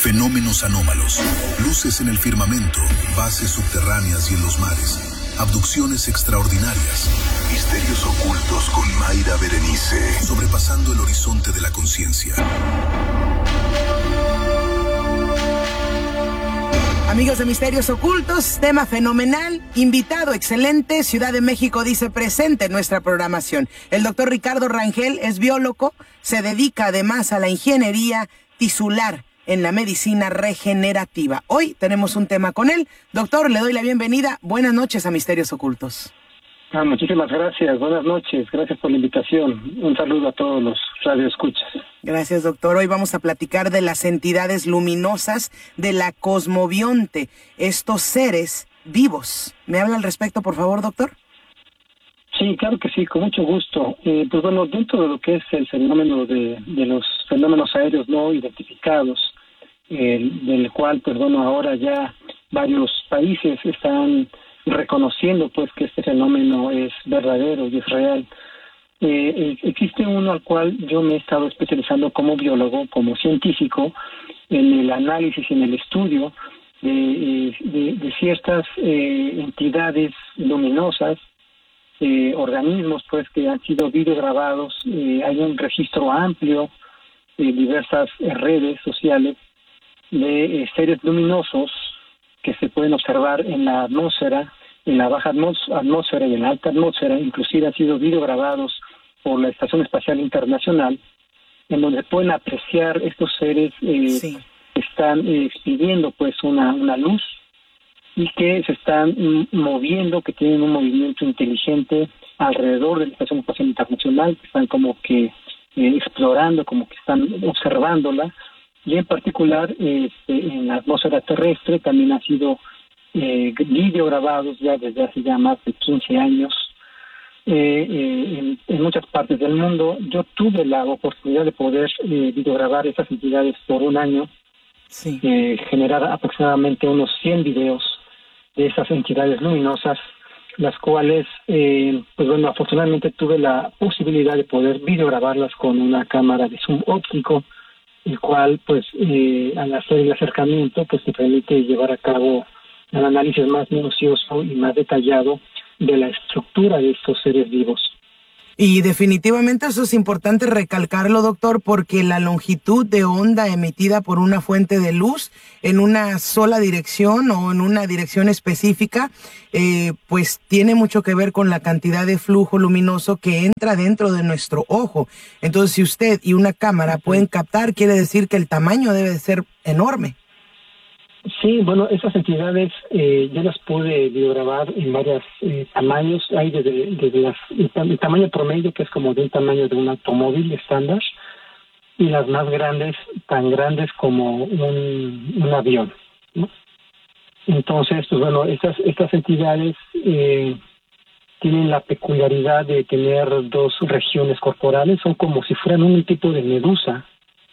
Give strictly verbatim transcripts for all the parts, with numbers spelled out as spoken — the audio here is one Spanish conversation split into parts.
Fenómenos anómalos, luces en el firmamento, bases subterráneas y en los mares, abducciones extraordinarias, misterios ocultos con Mayra Berenice, sobrepasando el horizonte de la conciencia. Amigos de Misterios Ocultos, tema fenomenal, invitado excelente, Ciudad de México dice presente en nuestra programación. El doctor Ricardo Rangel es biólogo, se dedica además a la ingeniería tisular en la medicina regenerativa. Hoy tenemos un tema con él. Doctor, le doy la bienvenida. Buenas noches a Misterios Ocultos. Ah, muchísimas gracias. Buenas noches. Gracias por la invitación. Un saludo a todos los radioescuchas. Gracias, doctor. Hoy vamos a platicar de las entidades luminosas de la cosmovionte, estos seres vivos. ¿Me habla al respecto, por favor, doctor? Sí, claro que sí, con mucho gusto. Eh, pues bueno, dentro de lo que es el fenómeno de, de los fenómenos aéreos no identificados, eh, del cual, pues bueno, ahora ya varios países están reconociendo pues que este fenómeno es verdadero y es real. Eh, existe uno al cual yo me he estado especializando como biólogo, como científico, en el análisis y en el estudio de, de, de ciertas eh, entidades luminosas, eh, organismos pues que han sido videograbados. Eh, hay un registro amplio de diversas eh, redes sociales de eh, seres luminosos que se pueden observar en la atmósfera, en la baja atmósfera y en la alta atmósfera. Inclusive han sido videograbados por la Estación Espacial Internacional, en donde pueden apreciar estos seres eh, sí. que están eh, expidiendo pues una, una luz y que se están mm, moviendo, que tienen un movimiento inteligente alrededor de la Estación Espacial Internacional, que están como que eh, explorando, como que están observándola. Y en particular eh, en la atmósfera terrestre también han sido eh, videograbados ya desde hace ya más de quince años eh, eh, en, en muchas partes del mundo. Yo tuve la oportunidad de poder eh, videograbar esas entidades por un año, sí. eh, generar aproximadamente unos cien videos de esas entidades luminosas, las cuales, eh, pues bueno, afortunadamente tuve la posibilidad de poder videograbarlas con una cámara de zoom óptico, el cual, pues, eh, al hacer el acercamiento, pues, te permite llevar a cabo un análisis más minucioso y más detallado de la estructura de estos seres vivos. Y definitivamente eso es importante recalcarlo, doctor, porque la longitud de onda emitida por una fuente de luz en una sola dirección o en una dirección específica, eh, pues tiene mucho que ver con la cantidad de flujo luminoso que entra dentro de nuestro ojo. Entonces, si usted y una cámara pueden captar, quiere decir que el tamaño debe de ser enorme. Sí, bueno, esas entidades eh, yo las pude videograbar en varios eh, tamaños. Hay desde, desde las, el, el tamaño promedio, que es como de un tamaño de un automóvil estándar, y las más grandes, tan grandes como un, un avión, ¿no? Entonces, pues bueno, estas, estas entidades eh, tienen la peculiaridad de tener dos regiones corporales, son como si fueran un tipo de medusa.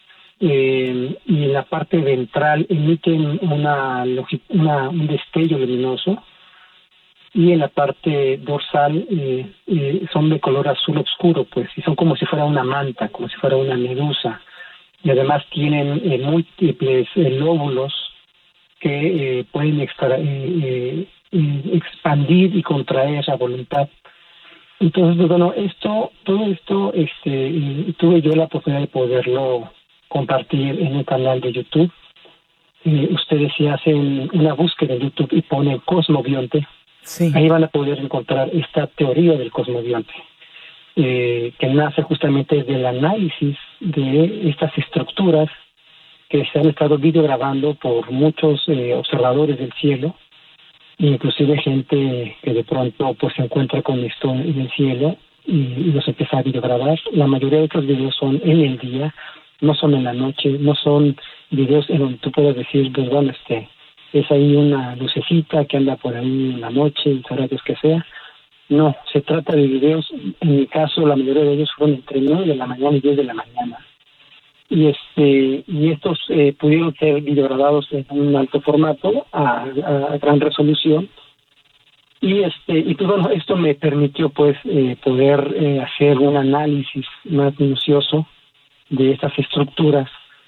Eh, y en la parte ventral emiten una, una un destello luminoso, y en la parte dorsal eh, eh, son de color azul oscuro, pues, y son como si fuera una manta, como si fuera una medusa, y además tienen eh, múltiples eh, lóbulos que eh, pueden extra, eh, eh, expandir y contraer a voluntad. Entonces, pues, bueno, esto, todo esto, este, tuve yo la oportunidad de poderlo compartir en un canal de YouTube. Eh, ustedes si hacen una búsqueda en YouTube y ponen cosmovionte, sí. ahí van a poder encontrar esta teoría del cosmovionte, eh, que nace justamente del análisis de estas estructuras que se han estado videograbando por muchos eh, observadores del cielo, inclusive gente que de pronto pues se encuentra con esto en el cielo y, y los empieza a videograbar. La mayoría de estos videos son en el día, no son en la noche, no son videos en donde tú puedes decir, pues bueno, este, es ahí una lucecita que anda por ahí en la noche, en horarios que sea. No, se trata de videos, en mi caso la mayoría de ellos fueron entre nueve de la mañana y diez de la mañana. Y este y estos eh, pudieron ser videograbados en un alto formato, a, a gran resolución. Y este y pues bueno, esto me permitió pues eh, poder eh, hacer un análisis más minucioso de estas estructuras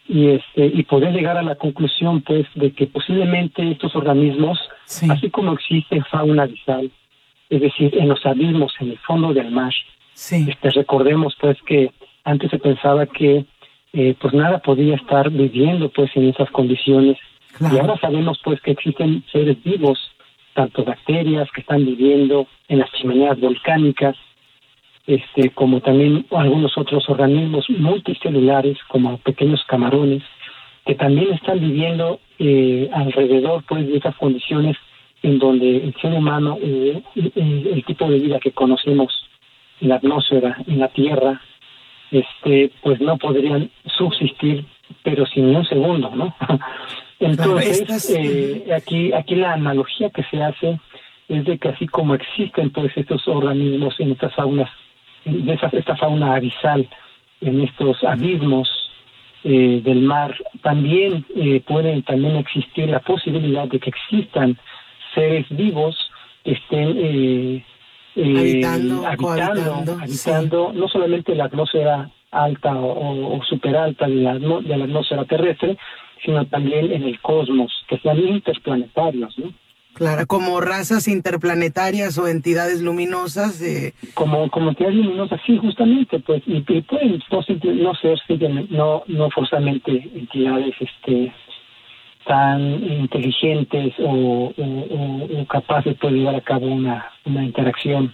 y este y poder llegar a la conclusión pues de que posiblemente estos organismos, sí. así como existe fauna abisal, es decir, en los abismos, en el fondo del mar, sí. este, recordemos pues que antes se pensaba que eh, pues nada podía estar viviendo pues en esas condiciones, claro. y ahora sabemos pues que existen seres vivos, tanto bacterias que están viviendo en las chimeneas volcánicas, este, como también algunos otros organismos multicelulares, como pequeños camarones, que también están viviendo eh, alrededor pues de esas condiciones en donde el ser humano, eh, el, el tipo de vida que conocemos en la atmósfera, en la Tierra, este, pues no podrían subsistir, pero sin ni un segundo, ¿no? Entonces, eh, aquí, aquí la analogía que se hace es de que así como existen pues estos organismos en estas faunas, de esa, esta fauna abisal, en estos abismos eh, del mar, también eh, puede también existir la posibilidad de que existan seres vivos que estén eh, eh, habitando, habitando, habitando sí. no solamente la atmósfera alta o, o superalta de la, de la atmósfera terrestre, sino también en el cosmos, que sean interplanetarios, ¿no? Claro, como razas interplanetarias o entidades luminosas. Eh... Como, como entidades luminosas, sí, justamente, pues, y, y pueden no, no ser, no, no forzosamente entidades este, tan inteligentes o, o, o, o capaces de llevar a cabo una, una interacción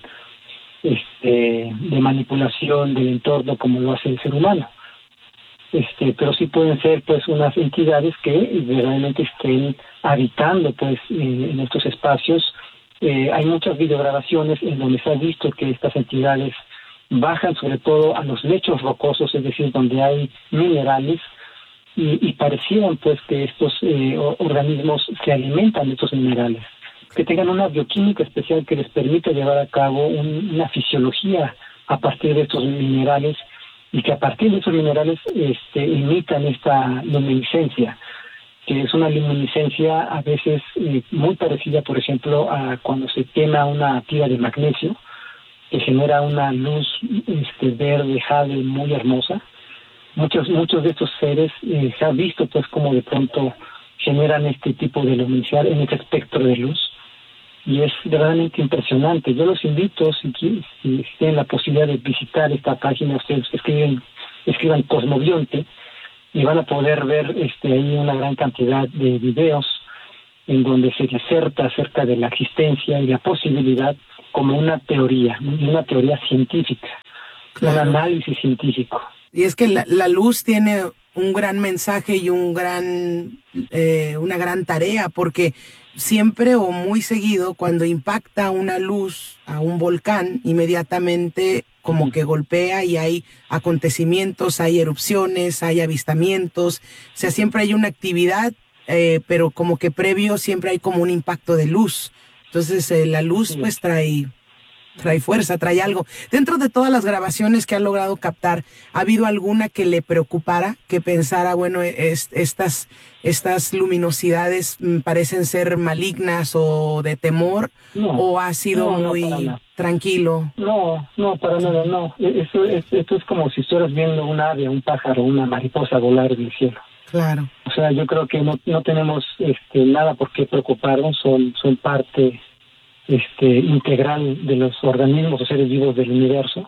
este, de manipulación del entorno como lo hace el ser humano. Este, pero sí pueden ser pues unas entidades que realmente estén habitando pues en, en estos espacios. Eh, hay muchas videograbaciones en donde se ha visto que estas entidades bajan sobre todo a los lechos rocosos, es decir, donde hay minerales, y, y parecieran pues que estos eh, organismos se alimentan de estos minerales, que tengan una bioquímica especial que les permita llevar a cabo un, una fisiología a partir de estos minerales, y que a partir de esos minerales este, imitan esta luminiscencia, que es una luminiscencia a veces eh, muy parecida, por ejemplo, a cuando se quema una tira de magnesio, que genera una luz este, verde, jade, muy hermosa. Muchos muchos de estos seres eh, se ha visto pues como de pronto generan este tipo de luminiscencia en este espectro de luz, y es verdaderamente impresionante. Yo los invito, si, si tienen la posibilidad de visitar esta página, ustedes escriben, escriban Cosmobionte, y van a poder ver este ahí una gran cantidad de videos en donde se diserta acerca de la existencia y la posibilidad como una teoría, una teoría científica, claro. Un análisis científico. Y es que la, la luz tiene un gran mensaje y un gran, eh, una gran tarea, porque siempre o muy seguido cuando impacta una luz a un volcán, inmediatamente como que golpea y hay acontecimientos, hay erupciones, hay avistamientos, o sea, siempre hay una actividad, eh, pero como que previo siempre hay como un impacto de luz. Entonces eh, la luz pues trae... trae fuerza, trae algo. Dentro de todas las grabaciones que ha logrado captar, ¿ha habido alguna que le preocupara, que pensara, bueno, es, estas, estas luminosidades parecen ser malignas o de temor, no, o ha sido no, no, muy tranquilo? No, no, para nada, no. Eso, es, esto es como si estuvieras viendo un ave, un pájaro, una mariposa volar en el cielo. Claro. O sea, yo creo que no, no tenemos este, nada por qué preocuparnos, son, son parte... este integral de los organismos o seres vivos del universo,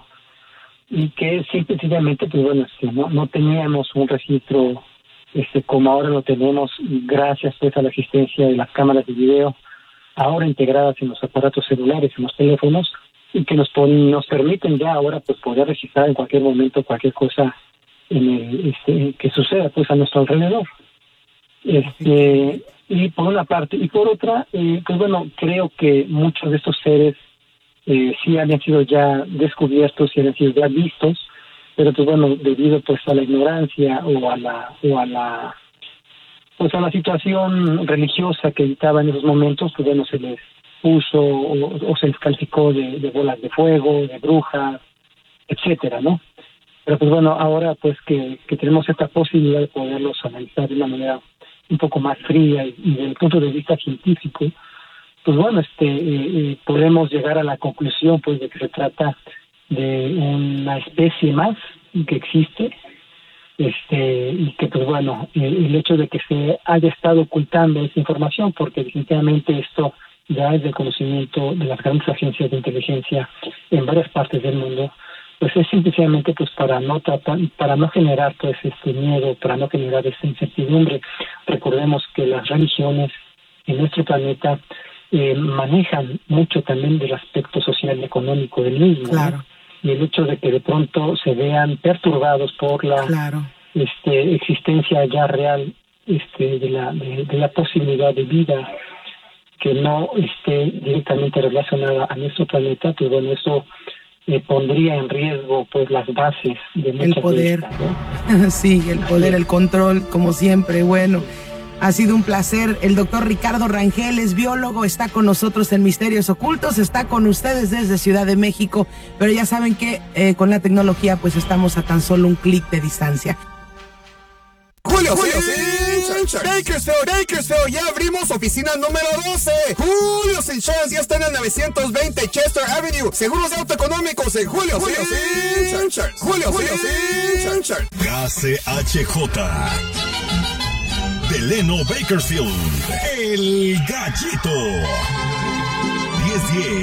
y que simple y sencillamente pues bueno, este, no, no teníamos un registro este como ahora lo tenemos gracias pues a la existencia de las cámaras de video ahora integradas en los aparatos celulares, en los teléfonos, y que nos ponen, nos permiten ya ahora pues poder registrar en cualquier momento cualquier cosa en el, este, que suceda pues a nuestro alrededor. Este y por una parte, y por otra, eh, pues bueno, creo que muchos de estos seres eh, sí habían sido ya descubiertos y habían sido ya vistos, pero pues bueno, debido pues a la ignorancia o a la o a la pues a la situación religiosa que estaba en esos momentos, pues bueno, se les puso o, o se les calificó de, de bolas de fuego, de brujas, etcétera, ¿no? Pero pues bueno, ahora pues que, que tenemos esta posibilidad de poderlos analizar de una manera un poco más fría y, y desde el punto de vista científico, pues bueno, este eh, eh, podemos llegar a la conclusión pues de que se trata de una especie más que existe, este y que pues bueno, el, el hecho de que se haya estado ocultando esa información, porque definitivamente esto ya es del conocimiento de las grandes agencias de inteligencia en varias partes del mundo, pues es simplemente pues para no tratar, para no generar pues este miedo, para no generar esta incertidumbre. Recordemos que las religiones en nuestro planeta eh, manejan mucho también del aspecto social y económico del mismo, claro. ¿no? Y el hecho de que de pronto se vean perturbados por la claro. este, existencia ya real este, de la de, de la posibilidad de vida que no esté directamente relacionada a nuestro planeta, pues bueno, eso eh, pondría en riesgo pues las bases de muchas el poder, de estas, ¿no? Sí, el poder, el control, como siempre. Bueno, ha sido un placer. El doctor Ricardo Rangel es biólogo, está con nosotros en Misterios Ocultos, está con ustedes desde Ciudad de México, pero ya saben que eh, con la tecnología pues estamos a tan solo un clic de distancia. Julio, Julio Insurance, Bakersfield, Bakersfield, ya abrimos oficina número doce. Julio Insurance ya está en el novecientos veinte Chester Avenue. Seguros de auto económicos en Julio Insurance. Julio Insurance. K C H J. Deleno Bakersfield, el gallito. diez diez.